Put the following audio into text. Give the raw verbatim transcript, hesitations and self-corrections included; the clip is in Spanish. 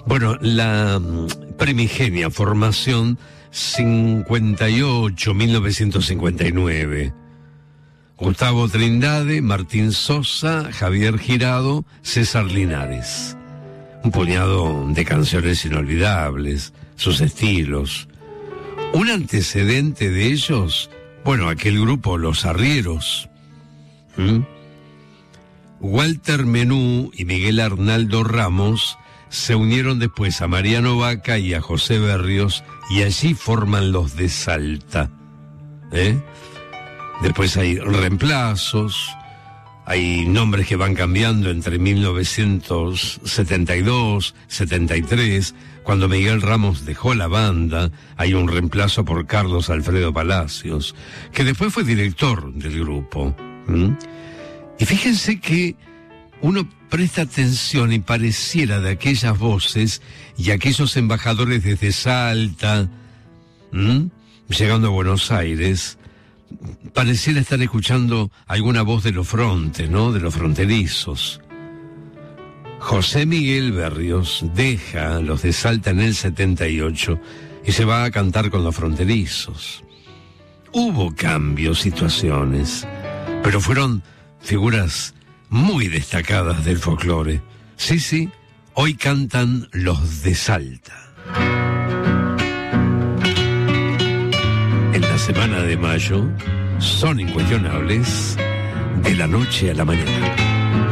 Bueno, la primigenia formación cincuenta y ocho, mil novecientos cincuenta y nueve. Gustavo Trindade, Martín Sosa, Javier Girado, César Linares. Un puñado de canciones inolvidables, sus estilos. Un antecedente de ellos, bueno, aquel grupo Los Arrieros. ¿Mm? Walter Menú y Miguel Arnaldo Ramos se unieron después a Mariano Vaca y a José Berrios, y allí forman Los de Salta. ¿Eh? Después hay reemplazos, hay nombres que van cambiando entre mil novecientos setenta y dos, setenta y tres, cuando Miguel Ramos dejó la banda, hay un reemplazo por Carlos Alfredo Palacios, que después fue director del grupo. ¿Mm? Y fíjense que uno presta atención y pareciera de aquellas voces y aquellos embajadores desde Salta, ¿m? llegando a Buenos Aires, pareciera estar escuchando alguna voz de los frontes, ¿no? De los fronterizos. José Miguel Berrios deja Los de Salta en el setenta y ocho y se va a cantar con los fronterizos. Hubo cambios, situaciones, pero fueron figuras muy destacadas del folclore. Sí, sí, hoy cantan Los de Salta. En la semana de mayo son incuestionables de la noche a la mañana.